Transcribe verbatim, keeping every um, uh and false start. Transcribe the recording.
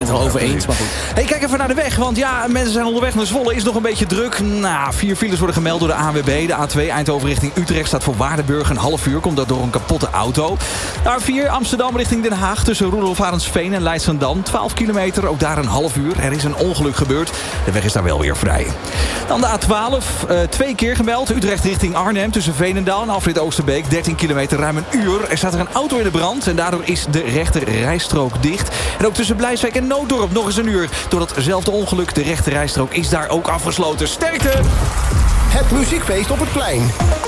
het wel over eens, maar goed. Hey, kijk even naar de weg, want ja, mensen zijn onderweg naar Zwolle. Is nog een beetje druk. Nou, vier files worden gemeld door de A N W B. De A twee Eindhoven richting Utrecht staat voor Waardenburg een half uur. Komt dat door een kapotte auto. De A vier Amsterdam richting Den Haag tussen Roelof Arendsveen en Leidschendam. twaalf kilometer, ook daar een half uur. Er is een ongeluk gebeurd. De weg is daar wel weer vrij. Dan de A twaalf, uh, twee keer gemeld. Utrecht richting Arnhem tussen Veenendaal en Afrit Oosterbeek. dertien kilometer, ruim een uur. Er staat er een auto in de brand en daardoor is de rechter rijstrook dicht. En ook tussen Blijswijk en Nooddorp nog eens een uur. Door datzelfde ongeluk, de rechter rijstrook is daar ook afgesloten. Sterkte! Het muziekfeest op het plein.